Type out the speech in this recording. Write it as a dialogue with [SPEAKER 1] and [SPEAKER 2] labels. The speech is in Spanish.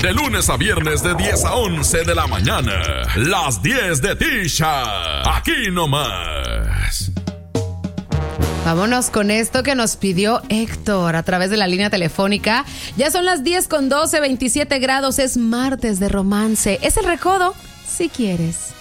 [SPEAKER 1] De lunes a viernes de 10 a 11 de la mañana. Las 10 de Tisha. Aquí nomás.
[SPEAKER 2] Vámonos con esto que nos pidió Héctor a través de la línea telefónica. Ya son las 10:12, 27 grados. Es martes de romance. Es el recodo, si quieres.